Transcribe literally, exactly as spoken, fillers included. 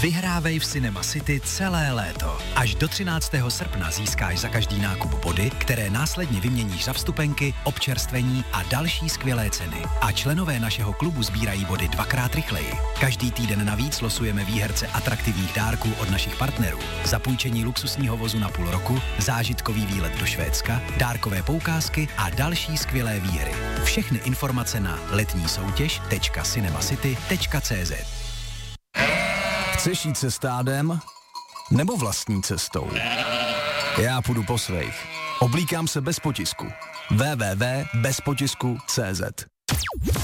Vyhrávej v Cinema City celé léto. Až do třináctého srpna získáš za každý nákup body, které následně vyměníš za vstupenky, občerstvení a další skvělé ceny. A členové našeho klubu sbírají body dvakrát rychleji. Každý týden navíc losujeme výherce atraktivních dárků od našich partnerů. Zapůjčení luxusního vozu na půl roku, zážitkový výlet do Švédska, dárkové poukázky a další skvělé výhry. Všechny informace na letní soutěž tečka cinemacity tečka cé zet. Chceš jít se stádem? Nebo vlastní cestou? Já půjdu po svých. Oblíkám se bez potisku. w w w tečka bez potisku tečka cé zet